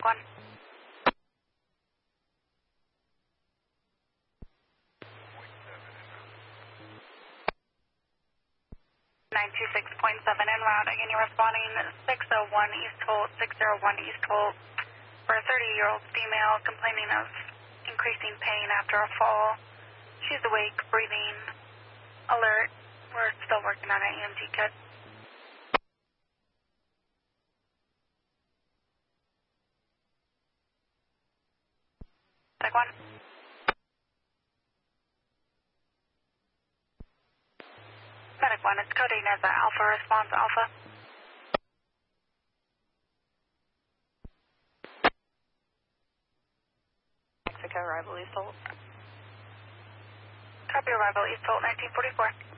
1. 926.7 en route. Again, you're responding 601 East Holt, 601 East Holt for a 30-year-old female complaining of increasing pain after a fall. She's awake, breathing, alert. We're still working on an EMG kit. Medic 1. Medic 1, it's coding as an Alpha response Alpha. Mexico, arrival East Holt. Copy, arrival East Holt, 1944.